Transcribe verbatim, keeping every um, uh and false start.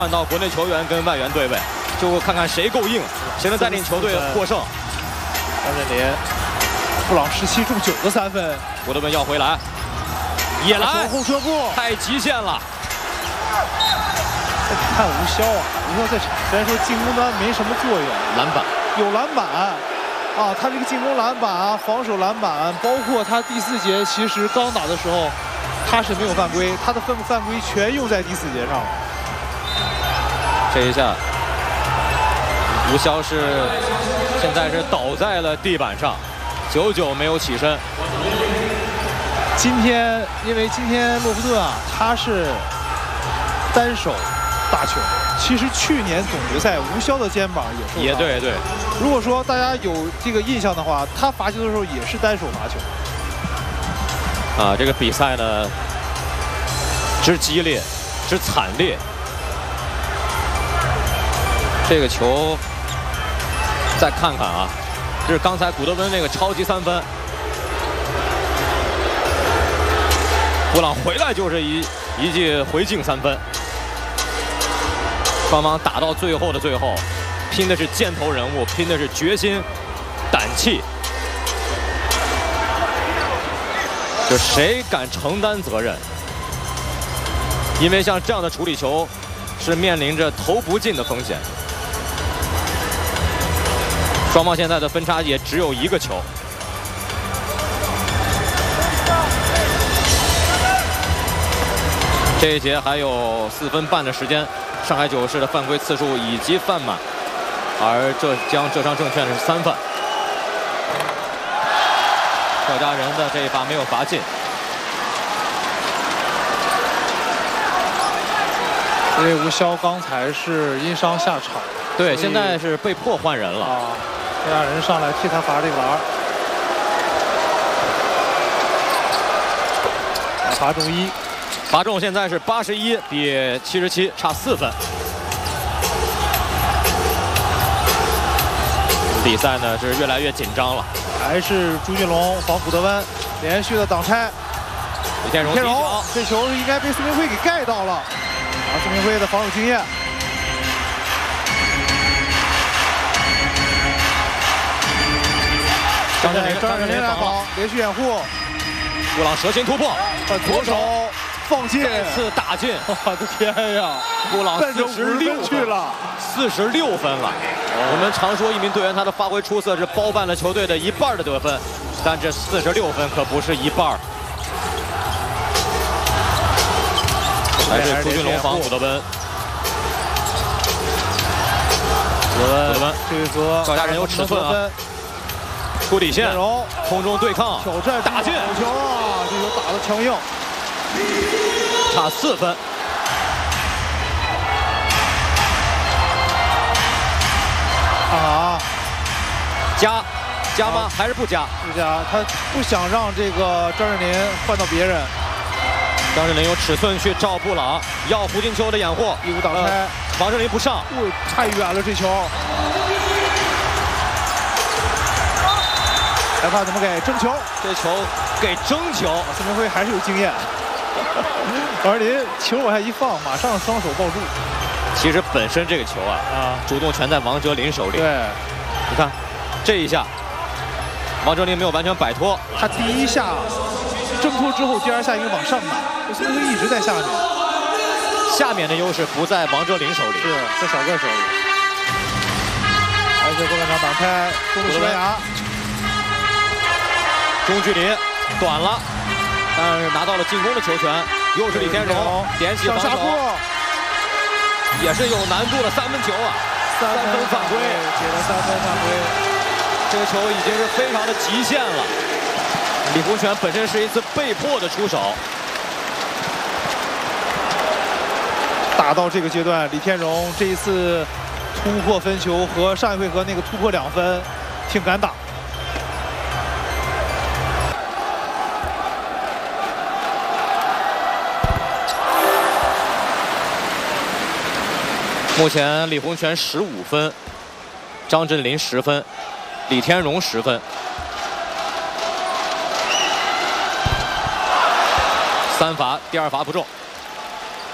看到国内球员跟外援对位，就看看谁够硬，谁能带领球队获胜。 张镇麟，布朗十七中九个三分， 古德温要回来，也来后撤步， 太极限了。 看吴骁啊，吴骁在场虽然说进攻端没什么作用， 篮板有篮板啊，他这个进攻篮板啊，防守篮板，包括他第四节其实刚打的时候，他是没有犯规，他的犯犯规全用在第四节上了。 这一下，吴骁是现在是倒在了地板上，久久没有起身。 今天因为今天洛夫顿啊，他是单手打球。其实去年总决赛吴骁的肩膀也受伤。 也对对。 如果说大家有这个印象的话，他罚球的时候也是单手罚球。 啊，这个比赛呢，之激烈，之惨烈。这个球，再看看啊，这是刚才古德温那个超级三分。布朗回来就是一一记回敬三分。双方打到最后的最后，拼的是箭头人物，拼的是决心、胆气。就谁敢承担责任？因为像这样的处理球，是面临着投不进的风险。双方现在的分差也只有一个球。这一节还有四分半的时间，上海九市的犯规次数以及犯满，而浙江浙商证券是三犯。赵家人的这一罚没有罚进， 因为吴骁刚才是因伤下场， 对，现在是被迫换人了。 啊，赵家人上来替他罚这个篮，罚中一， 罚中现在是八十一比七十七，差四分。比赛呢是越来越紧张了。 还是朱俊龙防古德温，连续的挡拆。 李天荣， 李天荣这球应该被孙明辉给盖到了，啊，孙明辉的防守经验。 张镇麟， 张镇麟来防，连续掩护。 布朗蛇形突破， 左手放进， 再次打进。 我的天呀！ 布朗四十六去了， 四十六分了。我们常说一名队员他的发挥出色是包办了球队的一半的得分，但这四十六分可不是一半。还是朱俊龙防古德温，古德温， 这一次赵家人有尺寸啊，出底线，空中对抗， 挑战打进， 球啊！这球打得强硬， 差四分。 啊， 加加吗？还是不加？ 不加，他不想让这个张镇麟换到别人。 张镇麟有尺寸去照布朗，要胡金秋的掩护， 一股挡拆， 王镇麟不上， 哦，太远了这球。裁判怎么给？争球， 这球给争球。 孙明辉还是有经验。王镇麟球往下一放，马上双手抱住。 其实本身这个球啊，啊，主动权在王哲林手里。 对， 你看这一下，王哲林没有完全摆脱。 他第一下挣脱之后，第二下应该往上打，孙明辉一直在下面。 下面的优势不在王哲林手里， 是在小个手里。而且过半场挡拆，中路西班牙， 中距离短了，但是拿到了进攻的球权。又是李天荣点起防守。也是有难度的三分球啊， 三分犯规，给了三分犯规， 这个球已经是非常的极限了。李洪权本身是一次被迫的出手， 打到这个阶段，李天荣这一次突破分球和上一回合那个突破两分，挺敢打。 目前李洪权十五分，张镇麟十分，李天荣十分，三罚，第二罚不中。